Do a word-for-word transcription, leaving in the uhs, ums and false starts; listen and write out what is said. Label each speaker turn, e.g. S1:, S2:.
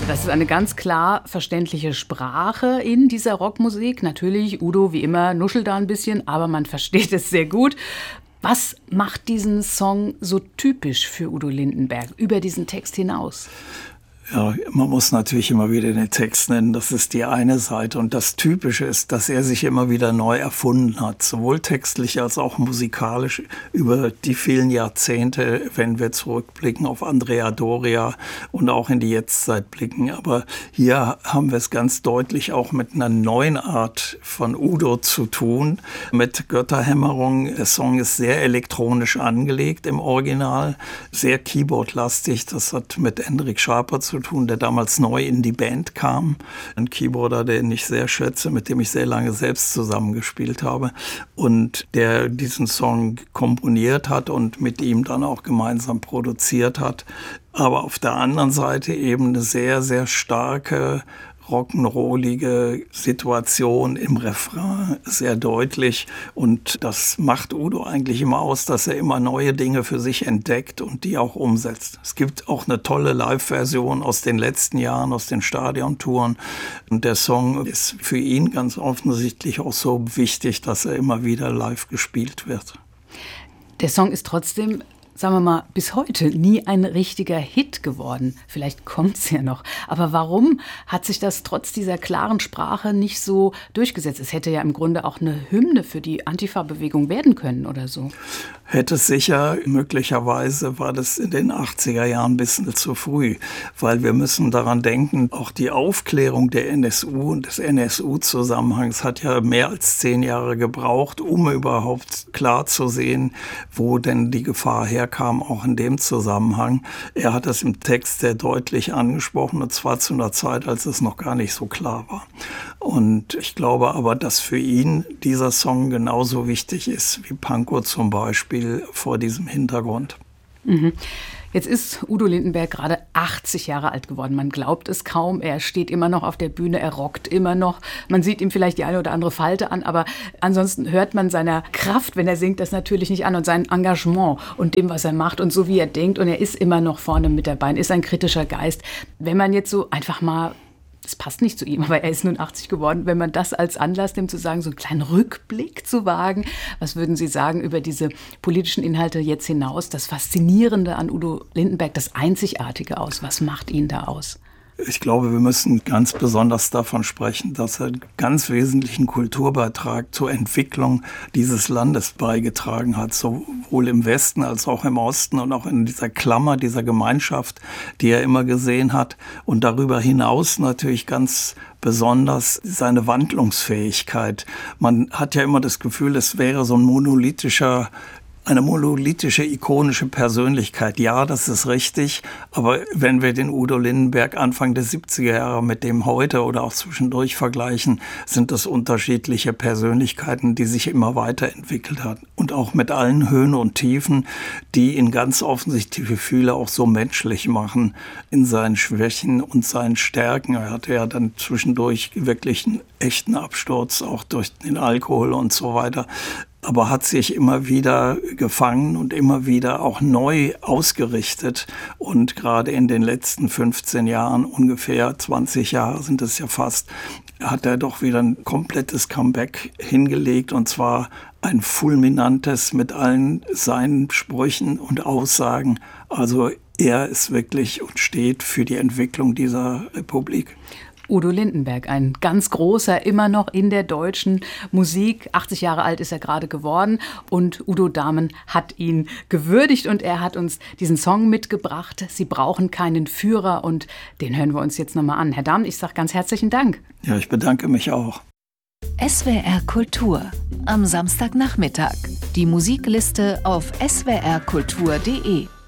S1: Also das ist eine ganz klar verständliche Sprache in dieser Rockmusik. Natürlich, Udo wie immer nuschelt da ein bisschen, aber man versteht es sehr gut. Was macht diesen Song so typisch für Udo Lindenberg über diesen Text hinaus?
S2: Ja, man muss natürlich immer wieder den Text nennen, das ist die eine Seite. Und das Typische ist, dass er sich immer wieder neu erfunden hat, sowohl textlich als auch musikalisch über die vielen Jahrzehnte, wenn wir zurückblicken auf Andrea Doria und auch in die Jetztzeit blicken. Aber hier haben wir es ganz deutlich auch mit einer neuen Art von Udo zu tun, mit Götterhämmerung. Der Song ist sehr elektronisch angelegt im Original, sehr keyboardlastig. Das hat mit Endrik Schaper zu tun, der damals neu in die Band kam. Ein Keyboarder, den ich sehr schätze, mit dem ich sehr lange selbst zusammengespielt habe und der diesen Song komponiert hat und mit ihm dann auch gemeinsam produziert hat. Aber auf der anderen Seite eben eine sehr, sehr starke rock'n'rollige Situation im Refrain, sehr deutlich. Und das macht Udo eigentlich immer aus, dass er immer neue Dinge für sich entdeckt und die auch umsetzt. Es gibt auch eine tolle Live-Version aus den letzten Jahren, aus den Stadiontouren. Und der Song ist für ihn ganz offensichtlich auch so wichtig, dass er immer wieder live gespielt wird.
S1: Der Song ist trotzdem, sagen wir mal, bis heute nie ein richtiger Hit geworden. Vielleicht kommt's ja noch. Aber warum hat sich das trotz dieser klaren Sprache nicht so durchgesetzt? Es hätte ja im Grunde auch eine Hymne für die Antifa-Bewegung werden können oder so.
S2: Hätte es sicher, möglicherweise war das in den achtziger Jahren ein bisschen zu früh, weil wir müssen daran denken, auch die Aufklärung der N S U und des N S U-Zusammenhangs hat ja mehr als zehn Jahre gebraucht, um überhaupt klar zu sehen, wo denn die Gefahr herkam, auch in dem Zusammenhang. Er hat das im Text sehr deutlich angesprochen, und zwar zu einer Zeit, als es noch gar nicht so klar war. Und ich glaube aber, dass für ihn dieser Song genauso wichtig ist wie Pankow zum Beispiel, vor diesem Hintergrund.
S1: Mhm. Jetzt ist Udo Lindenberg gerade achtzig Jahre alt geworden. Man glaubt es kaum. Er steht immer noch auf der Bühne, er rockt immer noch. Man sieht ihm vielleicht die eine oder andere Falte an, aber ansonsten hört man seiner Kraft, wenn er singt, das natürlich nicht an und sein Engagement und dem, was er macht und so wie er denkt. Und er ist immer noch vorne mit dabei, ist ein kritischer Geist. Wenn man jetzt so einfach mal, das passt nicht zu ihm, aber er ist nun achtzig geworden. Wenn man das als Anlass nimmt, zu sagen, so einen kleinen Rückblick zu wagen, was würden Sie sagen über diese politischen Inhalte jetzt hinaus? Das Faszinierende an Udo Lindenberg, das Einzigartige aus. Was macht ihn da aus?
S2: Ich glaube, wir müssen ganz besonders davon sprechen, dass er einen ganz wesentlichen Kulturbeitrag zur Entwicklung dieses Landes beigetragen hat, sowohl im Westen als auch im Osten und auch in dieser Klammer, dieser Gemeinschaft, die er immer gesehen hat. Und darüber hinaus natürlich ganz besonders seine Wandlungsfähigkeit. Man hat ja immer das Gefühl, es wäre so ein monolithischer Eine monolithische, ikonische Persönlichkeit. Ja, das ist richtig. Aber wenn wir den Udo Lindenberg Anfang der siebziger Jahre mit dem heute oder auch zwischendurch vergleichen, sind das unterschiedliche Persönlichkeiten, die sich immer weiterentwickelt haben. Und auch mit allen Höhen und Tiefen, die ihn ganz offensichtliche Gefühle auch so menschlich machen in seinen Schwächen und seinen Stärken. Er hatte ja dann zwischendurch wirklich einen echten Absturz, auch durch den Alkohol und so weiter. Aber hat sich immer wieder gefangen und immer wieder auch neu ausgerichtet. Und gerade in den letzten fünfzehn Jahren, ungefähr zwanzig Jahre sind es ja fast, hat er doch wieder ein komplettes Comeback hingelegt. Und zwar ein fulminantes mit allen seinen Sprüchen und Aussagen. Also er ist wirklich und steht für die Entwicklung dieser Republik.
S1: Udo Lindenberg, ein ganz großer, immer noch in der deutschen Musik. achtzig Jahre alt ist er gerade geworden und Udo Dahmen hat ihn gewürdigt und er hat uns diesen Song mitgebracht. Sie brauchen keinen Führer und den hören wir uns jetzt nochmal an. Herr Dahmen, ich sage ganz herzlichen Dank.
S2: Ja, ich bedanke mich auch.
S3: S W R Kultur am Samstagnachmittag. Die Musikliste auf s w r kultur punkt d e.